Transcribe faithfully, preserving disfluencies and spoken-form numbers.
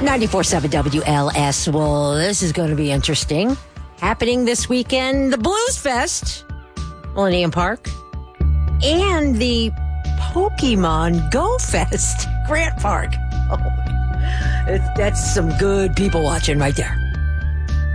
ninety-four point seven W L S. Well, this is going to be interesting. Happening this weekend, the Blues Fest, Millennium Park, and the Pokemon Go Fest, Grant Park. Oh, it's, that's some good people watching right there.